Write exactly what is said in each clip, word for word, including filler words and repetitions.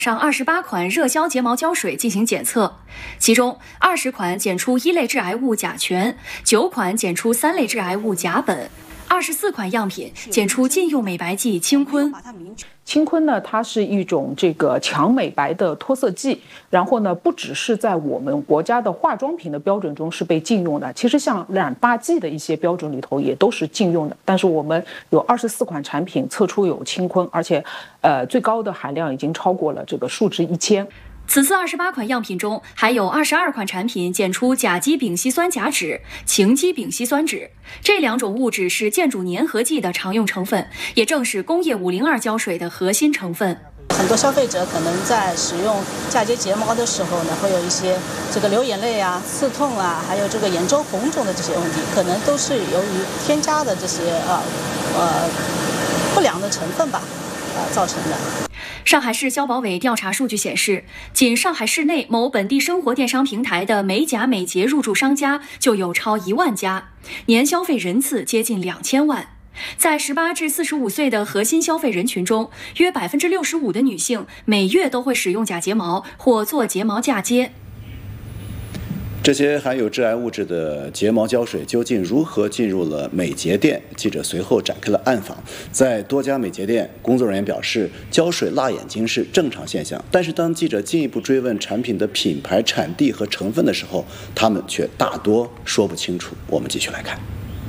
上二十八款热销睫毛胶水进行检测，其中二十款检出一类致癌物甲醛，九款检出三类致癌物甲苯，二十四款样品检出禁用美白剂氢醌。 氢醌呢，它是一种这个强美白的脱色剂，然后呢，不只是在我们国家的化妆品的标准中是被禁用的，其实像染发剂的一些标准里头也都是禁用的。但是我们有二十四款产品测出有氢醌，而且，呃，最高的含量已经超过了这个数值一千。 此次二十八款样品中，还有二十二款产品检出甲基丙烯酸甲酯、氰基丙烯酸酯，这两种物质是建筑粘合剂的常用成分，也正是工业五零二胶水的核心成分。 很多消费者可能在使用嫁接睫毛的时候呢，会有一些这个流眼泪啊、刺痛啊，还有这个眼周红肿的这些问题，可能都是由于添加的这些啊呃不良的成分吧，啊造成的。 上海市消保委调查数据显示，仅上海市内某本地生活电商平台的美甲美睫入驻商家就有超一万家，年消费人次接近两千万。在十八至四十五岁的核心消费人群中，约百分之六十五的女性每月都会使用假睫毛或做睫毛嫁接。 这些含有致癌物质的睫毛胶水究竟如何进入了美睫店？记者随后展开了暗访，在多家美睫店，工作人员表示，胶水辣眼睛是正常现象。但是当记者进一步追问产品的品牌、产地和成分的时候，他们却大多说不清楚。我们继续来看。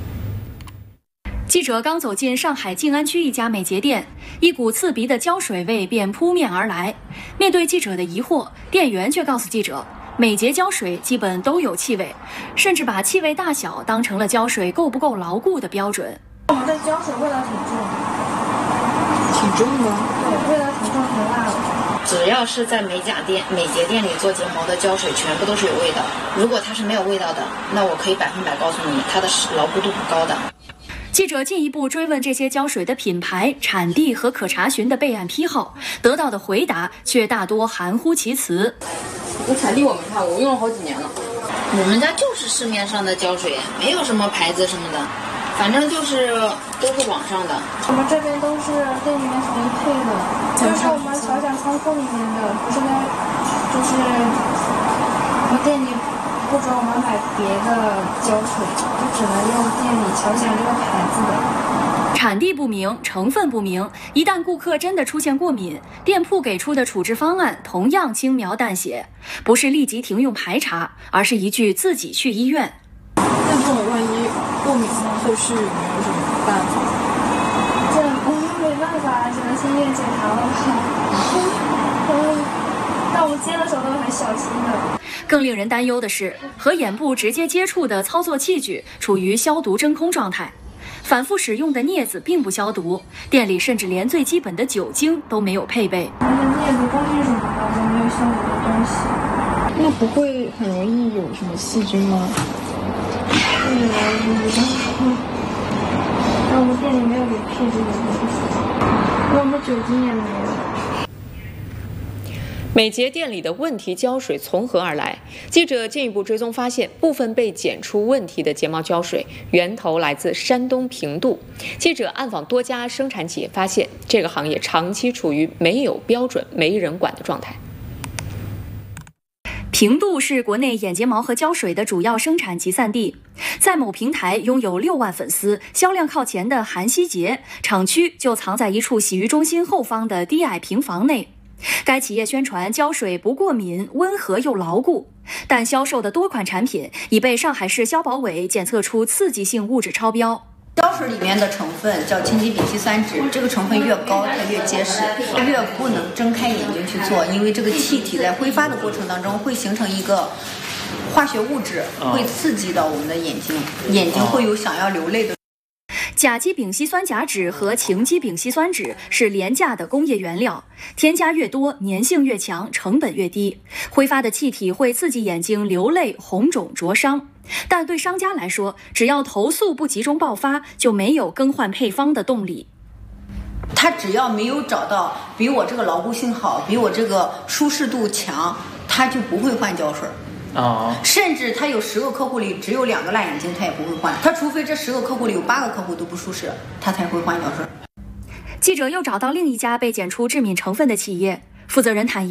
记者刚走进上海静安区一家美睫店，一股刺鼻的胶水味便扑面而来。面对记者的疑惑，店员却告诉记者，美睫胶水基本都有气味，甚至把气味大小当成了胶水够不够牢固的标准。 我们的胶水味道挺重， 挺重的， 对，味道挺重，挺辣的。 只要是在美甲店、美睫店里做睫毛的胶水，全部都是有味道。如果它是没有味道的，那我可以百分百告诉你，它的牢固度很高的。 记者进一步追问这些胶水的品牌、产地和可查询的备案批号，得到的回答却大多含糊其辞。 我产地我没看，我用了好几年了。 我们家就是市面上的胶水，没有什么牌子什么的，反正就是都是网上的。 我们这边都是店里面统一配的，就是我们小讲仓库里面的，不是在，就是我店里不准我们买别的胶水，就只能用店里小讲这个牌子的。 产地不明，成分不明，一旦顾客真的出现过敏，店铺给出的处置方案同样轻描淡写，不是立即停用排查，而是一句自己去医院。 那这种万一过敏呢，后续有没有什么办法？ 这我们没办法，只能先验检查了吧。嗯，那我们接的时候都很小心的。 更令人担忧的是，和眼部直接接触的操作器具处于消毒真空状态。反复使用的镊子并不消毒，店里甚至连最基本的酒精都没有配备。 我们的镊子工具什么的都没有消毒的东西。 那不会很容易有什么细菌吗？ 嗯，嗯，那我们店里没有给配这个东西，我们酒精也没有。 美睫店里的问题胶水从何而来？记者进一步追踪发现，部分被检出问题的睫毛胶水源头来自山东平度。记者暗访多家生产企业，发现这个行业长期处于没有标准、没人管的状态。 平度是国内眼睫毛和胶水的主要生产集散地，在某平台拥有六万粉丝、销量靠前的韩熙洁，厂区就藏在一处洗浴中心后方的低矮平房内。该企业宣传胶水不过敏、温和又牢固，但销售的多款产品已被上海市消保委检测出刺激性物质超标。 胶水里面的成分叫氰基丙烯酸酯，这个成分越高它越结实，越不能睁开眼睛去做，因为这个气体在挥发的过程当中会形成一个化学物质，会刺激到我们的眼睛，眼睛会有想要流泪的。 甲基丙烯酸甲酯和氰基丙烯酸酯是廉价的工业原料，添加越多，粘性越强，成本越低。挥发的气体会刺激眼睛流泪、红肿、灼伤。但对商家来说，只要投诉不集中爆发，就没有更换配方的动力。 他只要没有找到比我这个牢固性好、比我这个舒适度强，他就不会换胶水。 啊、 oh. 甚至他有十个客户里只有两个辣眼睛，他也不会换。他除非这十个客户里有八个客户都不舒适，他才会换胶水。 记者又找到另一家被检出致敏成分的企业， 负责人坦言。